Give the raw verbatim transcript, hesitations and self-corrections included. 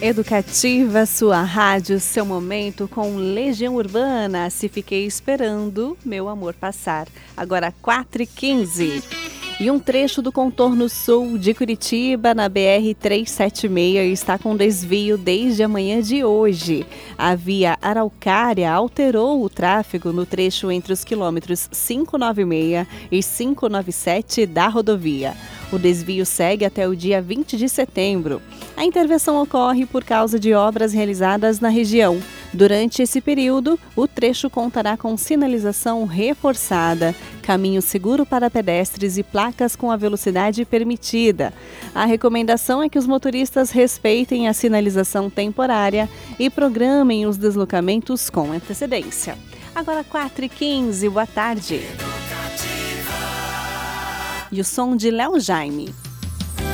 Educativa, sua rádio, seu momento com Legião Urbana. Se fiquei esperando, meu amor passar. Agora quatro e quinze. E um trecho do contorno sul de Curitiba, na B R trezentos e setenta e seis, está com desvio desde a manhã de hoje. A via Araucária alterou o tráfego no trecho entre os quilômetros quinhentos e noventa e seis e quinhentos e noventa e sete da rodovia. O desvio segue até o dia vinte de setembro. A intervenção ocorre por causa de obras realizadas na região. Durante esse período, o trecho contará com sinalização reforçada, caminho seguro para pedestres e placas com a velocidade permitida. A recomendação é que os motoristas respeitem a sinalização temporária e programem os deslocamentos com antecedência. Agora quatro e quinze, boa tarde. E o som de Léo Jaime.